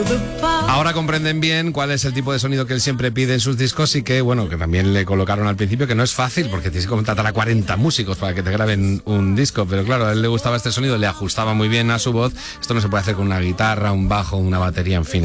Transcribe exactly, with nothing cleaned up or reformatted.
Ahora comprenden bien cuál es el tipo de sonido que él siempre pide en sus discos y que, bueno, que también le colocaron al principio, que no es fácil porque tienes que contratar a cuarenta músicos para que te graben un disco, pero claro, a él le gustaba este sonido, le ajustaba muy bien a su voz. Esto no se puede hacer con una guitarra, un bajo, una batería, en fin.